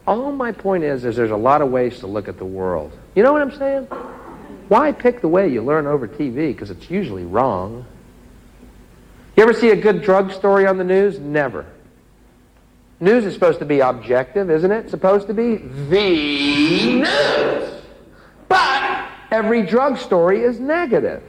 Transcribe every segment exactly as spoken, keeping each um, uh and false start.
All my point is, is there's a lot of ways to look at the world. You know what I'm saying? Why pick the way you learn over T V? Because it's usually wrong. You ever see a good drug story on the news? Never. News is supposed to be objective, isn't it? It's supposed to be the news. But every drug story is negative.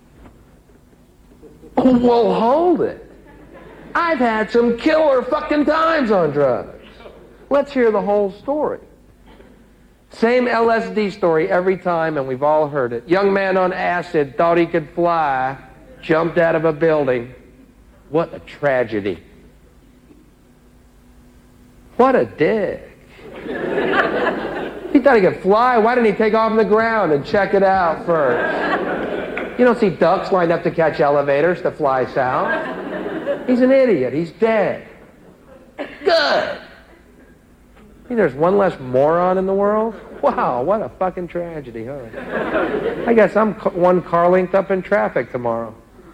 Well, hold it. I've had some killer fucking times on drugs. Let's hear the whole story. Same L S D story every time, and we've all heard it. Young man on acid thought he could fly, jumped out of a building. What a tragedy. What a dick. He thought he could fly. Why didn't he take off on the ground and check it out first? You don't see ducks lined up to catch elevators to fly south. He's an idiot. He's dead. Good. Hey, there's one less moron in the world? Wow, what a fucking tragedy, huh? I guess I'm one car linked up in traffic tomorrow.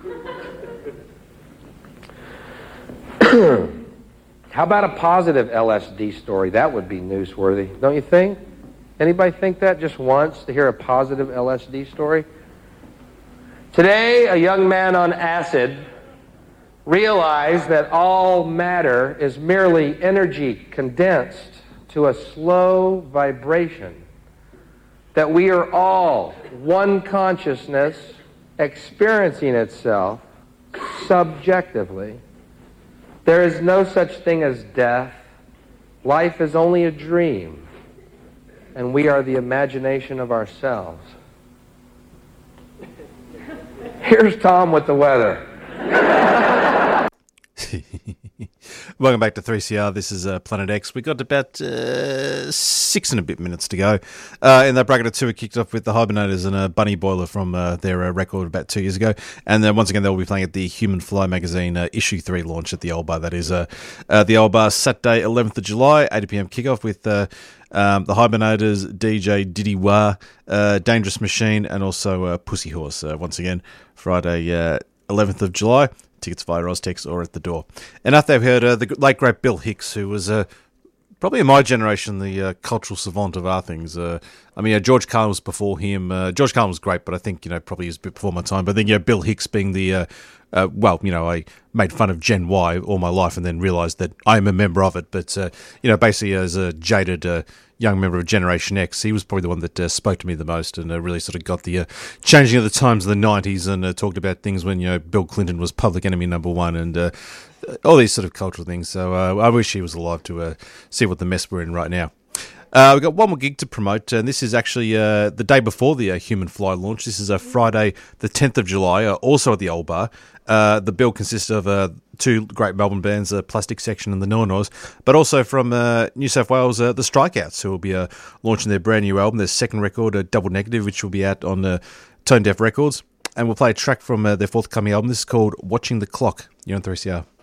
How about a positive L S D story? That would be newsworthy, don't you think? Anybody think that just once, to hear a positive L S D story? Today, a young man on acid realized that all matter is merely energy condensed to a slow vibration, that we are all one consciousness experiencing itself subjectively. There is no such thing as death. Life is only a dream, and we are the imagination of ourselves. Here's Tom with the weather. Welcome back to three C R. This is uh, Planet X. We've got about uh, six and a bit minutes to go. Uh, in that bracket of two, we kicked off with the Hibernators and a Bunny Boiler from uh, their uh, record about two years ago. And then once again, they'll be playing at the Human Fly magazine uh, issue three launch at the Old Bar. That is uh, uh, the Old Bar, Saturday, eleventh of July, eight p.m. kickoff with uh, um, the Hibernators, D J Diddy Wah, uh, Dangerous Machine, and also uh, Pussy Horse. Uh, once again, Friday, uh, eleventh of July. Tickets via Rostex or at the door. And after they've heard uh, the late great Bill Hicks, who was uh, probably in my generation the uh, cultural savant of our things. Uh, I mean, uh, George Carlin was before him. Uh, George Carlin was great, but I think, you know, probably he was a bit before my time. But then, you know, Bill Hicks being the, uh, uh, well, you know, I made fun of Gen Y all my life and then realised that I am a member of it. But, uh, you know, basically as a jaded uh, young member of Generation X, he was probably the one that uh, spoke to me the most and uh, really sort of got the uh, changing of the times of the nineties and uh, talked about things when, you know, Bill Clinton was public enemy number one and uh, all these sort of cultural things. So uh, I wish he was alive to uh, see what the mess we're in right now. Uh, we've got one more gig to promote, and this is actually uh, the day before the uh, Human Fly launch. This is a uh, Friday, the tenth of July, uh, also at the Old Bar. Uh, the bill consists of uh, two great Melbourne bands, uh, Plastic Section and the Nonos, but also from uh, New South Wales, uh, the Strikeouts, who will be uh, launching their brand new album, their second record, uh, Double Negative, which will be out on uh, Tone Deaf Records. And we'll play a track from uh, their forthcoming album. This is called Watching the Clock. You're on three C R.